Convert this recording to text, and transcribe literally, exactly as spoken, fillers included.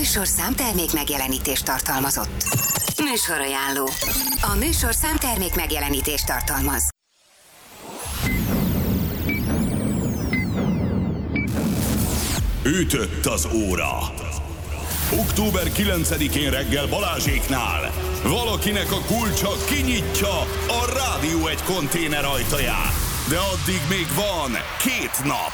műsor számtermék megjelenítést tartalmazott. Műsorajánló. A műsor számtermék megjelenítést tartalmaz. Ütött az óra. október kilencedikén reggel Balázséknál valakinek a kulcsa kinyitja a Rádió egy konténer ajtaját. De addig még van két nap.